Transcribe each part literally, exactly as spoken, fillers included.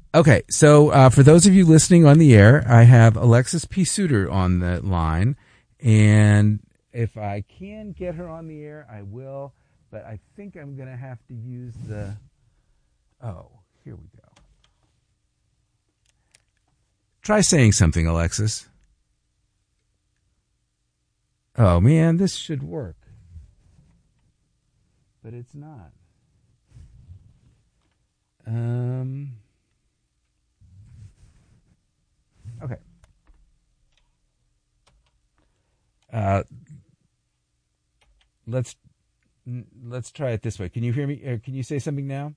Okay, so uh, for those of you listening on the air, I have Alexis P. Suter on the line, and if I can get her on the air, I will, but I think I'm going to have to use the... Oh, here we go. Try saying something, Alexis. Oh, man, this should work. But it's not. Um... Okay. Uh, let's let's try it this way. Can you hear me? Uh, can you say something now?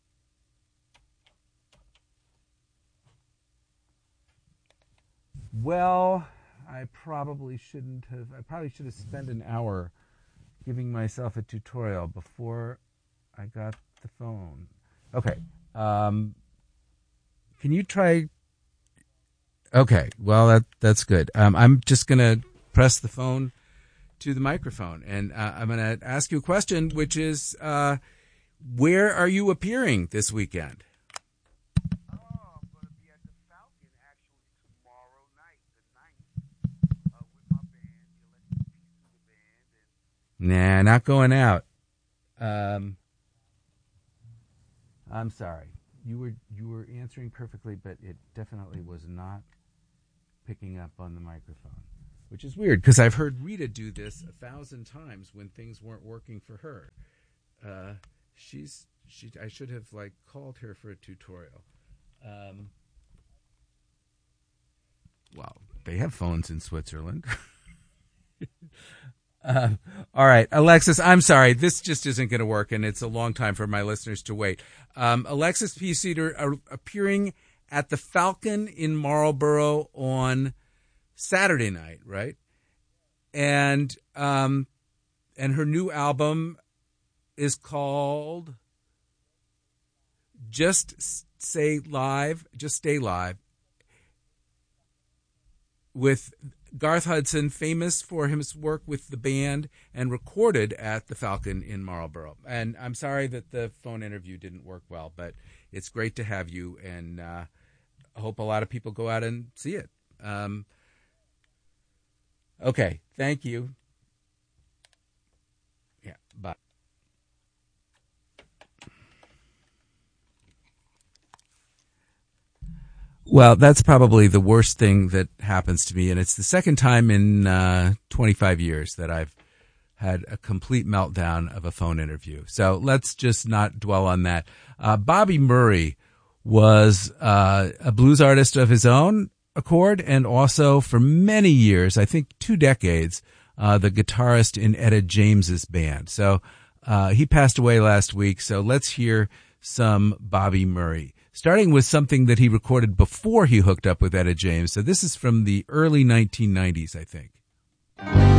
Well, I probably shouldn't have. I probably should have spent an hour giving myself a tutorial before I got the phone. Okay. Um, can you try? Okay, well, that that's good. Um, I'm just going to press the phone to the microphone, and uh, I'm going to ask you a question, which is, uh, where are you appearing this weekend? Oh, I'm going to be at the Falcon, actually, tomorrow night, the ninth, uh, with my band, the Electric Peace Band. And... Nah, not going out. Um, I'm sorry. You were you were answering perfectly, but it definitely was not picking up on the microphone, which is weird because I've heard Rita do this a thousand times when things weren't working for her. Uh, she's she. I should have like called her for a tutorial. Um, well, they have phones in Switzerland. Uh, all right, Alexis, I'm sorry. This just isn't going to work, and it's a long time for my listeners to wait. Um, Alexis P. Suter uh, appearing at the Falcon in Marlboro on Saturday night, right? And um, and her new album is called Just Say Live, Just Stay Live, with Garth Hudson, famous for his work with the band and recorded at the Falcon in Marlboro. And I'm sorry that the phone interview didn't work well, but it's great to have you, and uh, I hope a lot of people go out and see it. Um, okay, thank you. Yeah, bye. Well, that's probably the worst thing that happens to me, and it's the second time in uh, twenty-five years that I've had a complete meltdown of a phone interview. So let's just not dwell on that. Uh, Bobby Murray was uh, a blues artist of his own accord, and also for many years, I think two decades, uh, the guitarist in Etta James's band. So uh, he passed away last week, so let's hear some Bobby Murray, starting with something that he recorded before he hooked up with Etta James. So this is from the early nineteen nineties, I think.